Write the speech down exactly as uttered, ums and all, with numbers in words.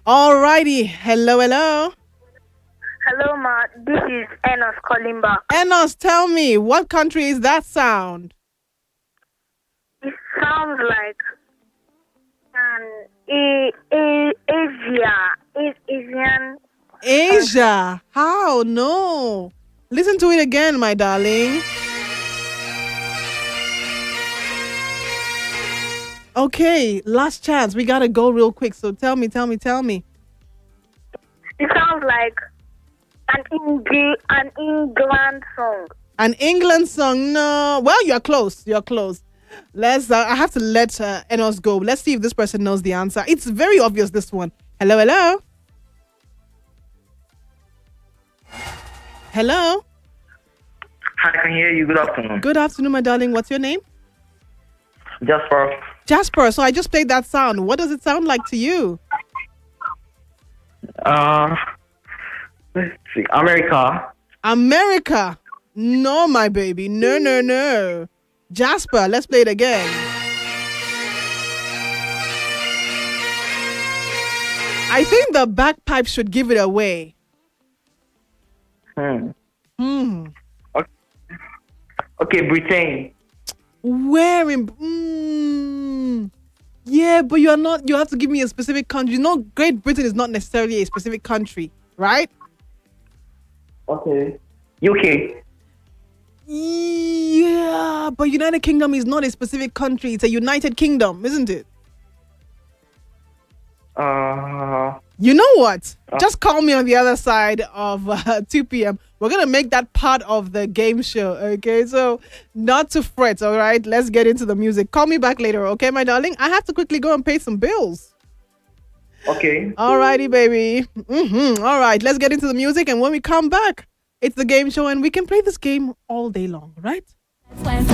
Alrighty. Hello, hello. Hello, Ma. This is Enos calling back. Enos, tell me, what country is that sound? It sounds like an a, a, Asia, is Asian. Asia. How? No. Listen to it again, my darling. Okay, last chance. We gotta go real quick. So tell me, tell me, tell me. It sounds like an Eng- an England song. An England song? No. Well, you're close. You're close. Let's. Uh, I have to let uh, Enos go. Let's see if this person knows the answer. It's very obvious. This one. Hello, hello. Hello. I can hear you. Good afternoon. Good afternoon, my darling. What's your name? Jasper. Jasper. So I just played that sound. What does it sound like to you? Uh, let's see. America. America. No, my baby. No, no, no. Jasper, let's play it again. I think the bagpipe should give it away. Hmm. Hmm. Okay, okay Britain. Where in... Mm, yeah, but you're not... You have to give me a specific country. You know, Great Britain is not necessarily a specific country, right? Okay. U K. Yeah, but United Kingdom is not a specific country. It's a United Kingdom, isn't it? Uh. You know what? Just call me on the other side of uh, two p.m. We're going to make that part of the game show, okay? So, not to fret, all right? Let's get into the music. Call me back later, okay, my darling? I have to quickly go and pay some bills. Okay. All righty, baby. Mm-hmm. All right, let's get into the music. And when we come back, it's the game show, and we can play this game all day long, right?